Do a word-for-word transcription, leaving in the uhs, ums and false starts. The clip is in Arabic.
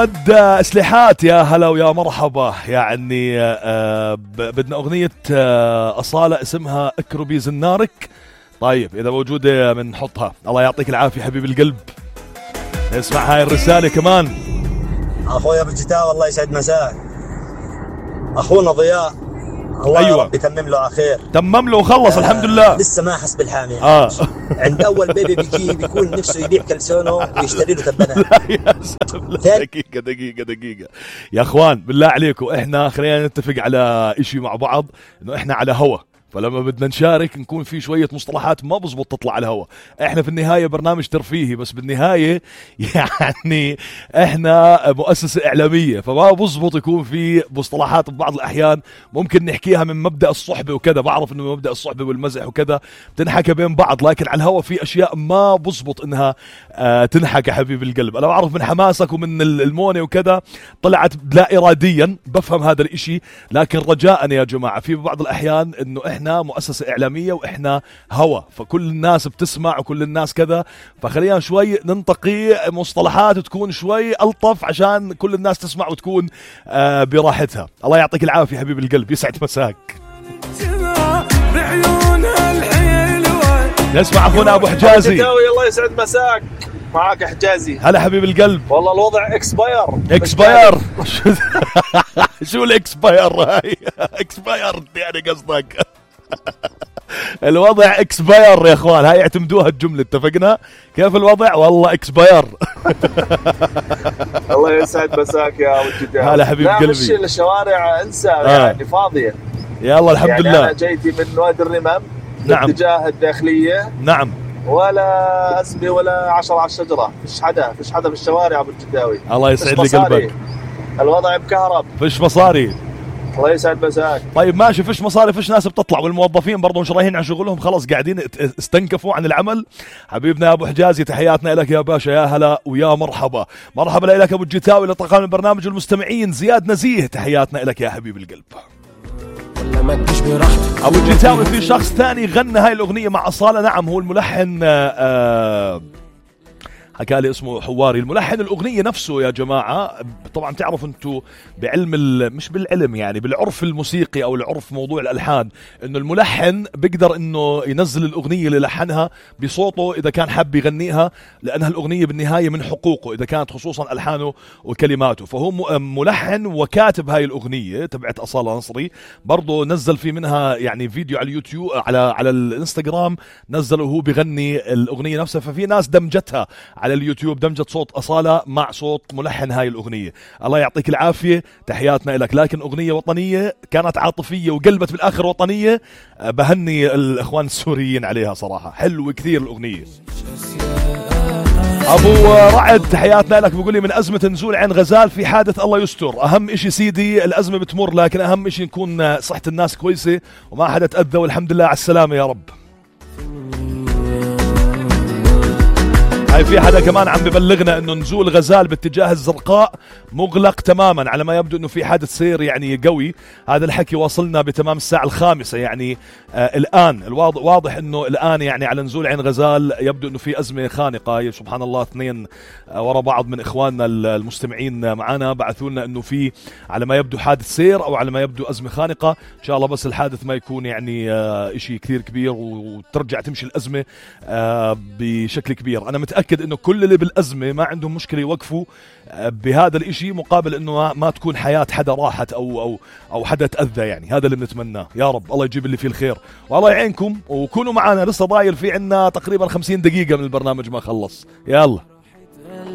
اسلحات يا هلا ويا مرحبا. يعني آه بدنا اغنية آه اصالة اسمها اكربي زنارك. طيب اذا موجودة بنحطها. الله يعطيك العافية حبيب القلب. نسمع هاي الرسالة كمان. اخويا بالجتاوي الله يسعد مساك. اخونا ضياء الله أيوة. يتمم له على خير. تمم له وخلص. آه الحمد لله. لسه ما حس بالحامي. آه. عند اول بيبي بيجي بيكون نفسه يبيع كلسونه ويشتري له تبنات. لا يا سلام. دقيقة دقيقة دقيقة يا اخوان بالله عليكم، احنا خلينا نتفق على اشي مع بعض، انه احنا على هوا، فلما بدنا نشارك نكون في شوية مصطلحات ما بزبط تطلع على الهواء. احنا في النهاية برنامج ترفيهي، بس بالنهاية يعني احنا مؤسسة اعلامية، فما بزبط يكون في مصطلحات ببعض الاحيان ممكن نحكيها من مبدأ الصحبة وكذا. بعرف انه مبدأ الصحبة والمزح وكذا بتنحكى بين بعض، لكن على الهواء في اشياء ما بزبط انها اه تنحكى حبيب القلب. انا بعرف من حماسك ومن المونة وكذا طلعت لا اراديا، بفهم هذا الاشي، لكن رجاء يا جماعة في بعض الاحيان انه احنا احنا مؤسسة اعلامية واحنا هوا، فكل الناس بتسمع وكل الناس كذا، فخلينا شوي ننتقي مصطلحات تكون شوي الطف عشان كل الناس تسمع وتكون آه براحتها. الله يعطيك العافية حبيب القلب، يسعد مساك. نسمع اخونا ابو حجازي. الله يسعد مساك. معاك حجازي. هلا حبيب القلب. والله الوضع اكسباير. اكسباير. شو الاكسباير هاي؟ اكسباير يعني قصدك؟ الوضع اكسباير يا اخوان، هاي اعتمدوها الجملة، اتفقنا؟ كيف الوضع؟ والله اكسباير. الله يسعد مساك يا ابو الجدال. هلا حبيب قلبي. لا مش الشوارع انسى آه. يعني فاضية. يلا الحمد يعني لله. انا جيتي من وادي الرمم. نعم. باتجاه الداخلية. نعم. ولا أسمي ولا عشرة على الشجرة، فيش حدا فيش حدا في الشوارع أبو الجداوي. الله يسعد لي قلبك. الوضع بكهرب. فيش مصاري. الله يسعد مساك. طيب ماشي، فيش مصاري فيش ناس بتطلع، والموظفين برضو مش رايحين على شغلهم، خلاص قاعدين استنكفوا عن العمل. حبيبنا يا ابو حجازي تحياتنا لك يا باشا، يا هلا ويا مرحبا. مرحبا لك ابو الجتاوي لطاقم البرنامج المستمعين. زياد نزيه تحياتنا لك يا حبيب القلب. ابو الجتاوي في شخص ثاني غنى هاي الاغنيه مع اصاله. نعم هو الملحن آه حكى لي اسمه حواري، الملحن الأغنية نفسه يا جماعة. طبعا تعرفوا انتو بعلم مش بالعلم يعني بالعرف الموسيقي او العرف موضوع الألحان، انه الملحن بيقدر انه ينزل الأغنية اللي لحنها بصوته اذا كان حب يغنيها، لانها الأغنية بالنهاية من حقوقه اذا كانت خصوصا ألحانه وكلماته. فهو ملحن وكاتب هاي الأغنية تبعت أصالة نصري، برضه نزل في منها يعني فيديو على اليوتيوب على على الانستغرام، نزله وهو بغني الأغنية نفسها. ففي ناس دمجتها على اليوتيوب، دمجت صوت أصالة مع صوت ملحن هاي الأغنية. الله يعطيك العافية تحياتنا لك. لكن أغنية وطنية كانت عاطفية وقلبت بالآخر وطنية، بهني الإخوان السوريين عليها صراحة، حلوة كثير الأغنية. أبو رعد تحياتنا لك، بيقول لي من أزمة نزول عين غزال في حادث الله يستر. أهم إشي سيدي الأزمة بتمر، لكن أهم إشي نكون صحة الناس كويسة وما حدا تأذى، والحمد لله على السلامة يا رب. هاي في حدا كمان عم ببلغنا انه نزول غزال باتجاه الزرقاء مغلق تماما، على ما يبدو انه في حادث سير يعني قوي. هذا الحكي واصلنا بتمام الساعة الخامسة يعني آه الان الواضح واضح انه الان يعني على نزول عين غزال يبدو انه في ازمة خانقة. سبحان الله اثنين آه ورا بعض من اخواننا المستمعين معنا بعثوا لنا انه في على ما يبدو حادث سير او على ما يبدو ازمة خانقة. ان شاء الله بس الحادث ما يكون يعني آه اشي كثير كبير وترجع تمشي الازمة آه بشكل كبير. انا متأكد أكد إنه كل اللي بالأزمة ما عندهم مشكلة يوقفوا بهذا الإشي، مقابل إنه ما تكون حياة حدا راحت أو أو أو حدا تأذى. يعني هذا اللي بنتمناه يا رب. الله يجيب اللي فيه الخير والله يعينكم، وكونوا معنا لسه ضايل في عنا تقريبا خمسين دقيقة من البرنامج ما خلص. يلا